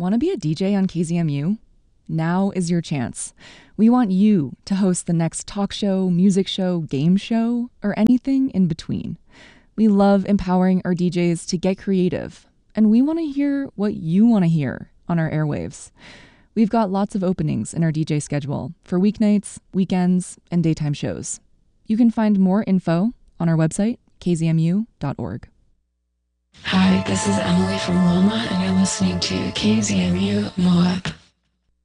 Want to be a DJ on KZMU? Now is your chance. We want you to host the next talk show, music show, game show, or anything in between. We love empowering our DJs to get creative, and we want to hear what you want to hear on our airwaves. We've got lots of openings in our DJ schedule for weeknights, weekends, and daytime shows. You can find more info on our website, kzmu.org. Hi, this is Emily from Wilma, and you're listening to KZMU Moab.